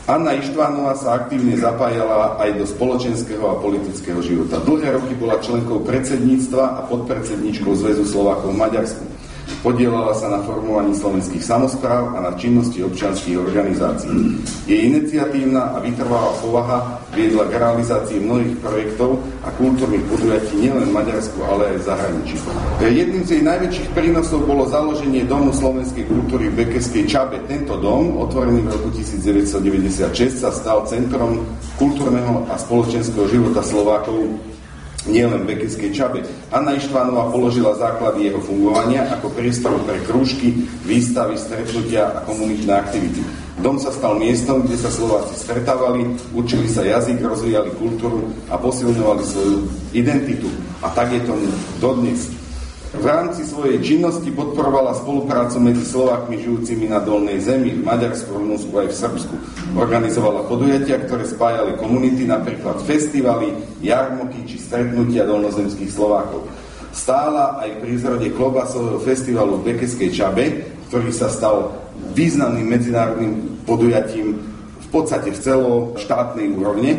Anna Ištvanová sa aktívne zapájala aj do spoločenského a politického života. Dlhé roky bola členkou predsedníctva a podpredsedníčkou Zväzu Slovákov v Maďarsku. Podielala sa na formovaní slovenských samospráv a na činnosti občianskych organizácií. Jej iniciatívna a vytrvalá povaha viedla k realizácii mnohých projektov a kultúrnych podujatí nielen v Maďarsku, ale aj v zahraničí. Jedným z jej najväčších prínosov bolo založenie Domu slovenskej kultúry v Bekeskej Čabe. Tento dom, otvorený v roku 1996, sa stal centrom kultúrneho a spoločenského života Slovákov nielen v Bekeskej Čabe. Anna Ištvanová položila základy jeho fungovania ako priestor pre krúžky, výstavy, stretnutia a komunitné aktivity. Dom sa stal miestom, kde sa Slováci stretávali, učili sa jazyk, rozvíjali kultúru a posilňovali svoju identitu. A tak je tomu dodnes. V rámci svojej činnosti podporovala spoluprácu medzi Slovákmi žijúcimi na Dolnej Zemi, v Maďarsku, Rumunsku aj v Srbsku. Organizovala podujatia, ktoré spájali komunity, napríklad festivaly, jarmoky či stretnutia dolnozemských Slovákov. Stála aj pri zrode klobásového festivalu v Bekeskej Čabe, ktorý sa stal významným medzinárodným podujatím v podstate v celoštátnej úrovne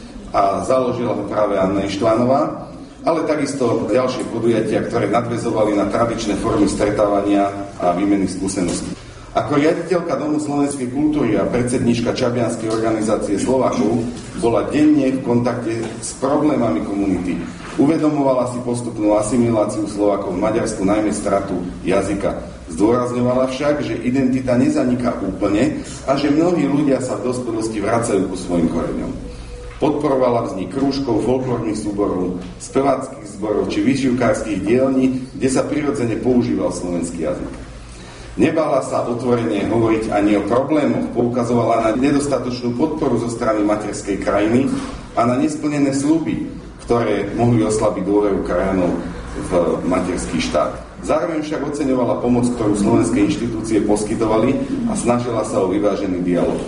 a založila ho práve Anna Ištvanová, ale takisto ďalšie podujatia, ktoré nadväzovali na tradičné formy stretávania a výmeny skúseností. Ako riaditeľka Domu slovenskej kultúry a predsedníčka Čabianskej organizácie Slovákov bola denne v kontakte s problémami komunity. Uvedomovala si postupnú asimiláciu Slovákov v Maďarsku, najmä stratu jazyka. Zdôrazňovala však, že identita nezaniká úplne a že mnohí ľudia sa v dospelosti vracajú ku svojim koreňom. Podporovala vznik krúžkov, folklórnych súborov, speváckych zborov či výšivkárskych dielní, kde sa prirodzene používal slovenský jazyk. Nebála sa otvorene hovoriť ani o problémoch, poukazovala na nedostatočnú podporu zo strany materskej krajiny a na nesplnené sľuby, ktoré mohli oslabiť dôveru krajanov v materský štát. Zároveň však oceňovala pomoc, ktorú slovenské inštitúcie poskytovali a snažila sa o vyvážený dialog.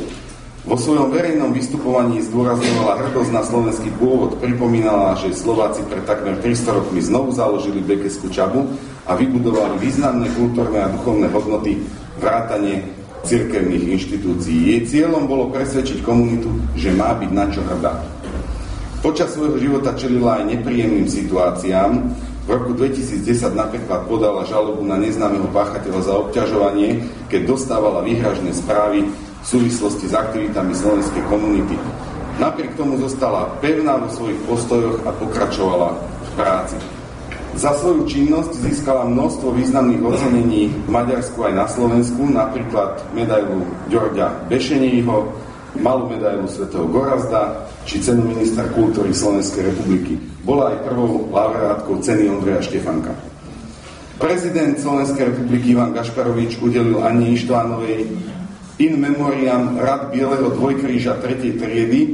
Vo svojom verejnom vystupovaní zdôrazňovala hrdosť na slovenský pôvod, pripomínala, že Slováci pred takmer 300 rokmi znovu založili Bekeskú Čabu a vybudovali významné kultúrne a duchovné hodnoty vrátane cirkevných inštitúcií. Jej cieľom bolo presvedčiť komunitu, že má byť na čo hrdá. Počas svojho života čelila aj nepríjemným situáciám. V roku 2010 napríklad podala žalobu na neznámeho páchateľa za obťažovanie, keď dostávala výhražné správy v súvislosti s aktivitami slovenskej komunity. Napriek tomu zostala pevná vo svojich postojoch a pokračovala v práci. Za svoju činnosť získala množstvo významných ocenení v Maďarsku aj na Slovensku, napríklad medailu Ďorďa Bešeního, malú medailu svätého Gorazda či cenu ministra kultúry Slovenskej republiky. Bola aj prvou laureátkou ceny Ondreja Štefanka. Prezident Slovenskej republiky Ivan Gašparovič udelil Anne Ištvanovej in memoriam rad Bieleho dvojkríža 3. triedy,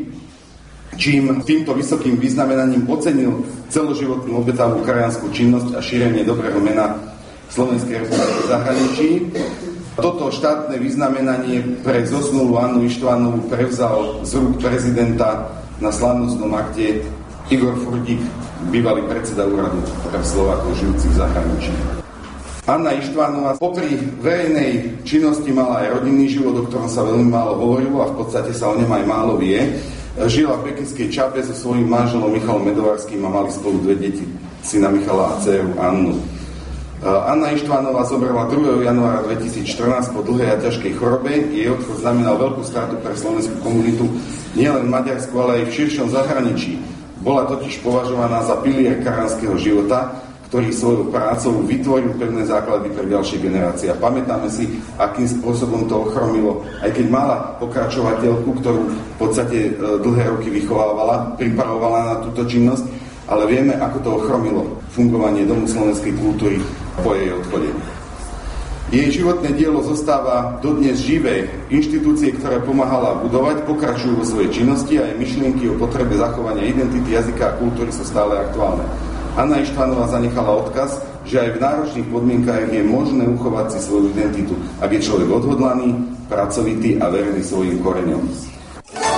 čím týmto vysokým vyznamenaním ocenil celoživotnú obetavú krajanskú činnosť a šírenie dobrého mena Slovenskej republiky v zahraničí. Toto štátne vyznamenanie pre zosnulú Annu Ištvanovú prevzal z rúk prezidenta na slávnostnom akte Igor Furdík, bývalý predseda úradu pre Slovákov žijúcich v zahraničí. Anna Ištvanová popri verejnej činnosti mala aj rodinný život, o ktorom sa veľmi málo hovorilo a v podstate sa o ňom aj málo vie. Žila v Bekeskej Čabe so svojím manželom Michalom Medovarským a mali spolu 2 deti, syna Michala a dcéru Annu. Anna Ištvanová zomrela 2. januára 2014 po dlhej a ťažkej chorobe. Jej odchod znamenal veľkú stratu pre slovenskú komunitu nielen v Maďarsku, ale aj v širšom zahraničí. Bola totiž považovaná za pilier karanského života, ktorý svojou prácou vytvoril pevné základy pre ďalšie generácie. A pamätáme si, akým spôsobom to ochromilo, aj keď mala pokračovateľku, ktorú v podstate dlhé roky vychovávala, pripravovala na túto činnosť, ale vieme, ako to ochromilo fungovanie Domu slovenskej kultúry po jej odchode. Jej životné dielo zostáva dodnes živé. Inštitúcie, ktoré pomáhala budovať, pokračujú vo svojej činnosti a jej myšlienky o potrebe zachovania identity, jazyka a kultúry sú stále aktuálne. Anna Ištvanová zanechala odkaz, že aj v náročných podmienkach je možné uchovať si svoju identitu, ak je človek odhodlaný, pracovitý a verný svojim koreňom.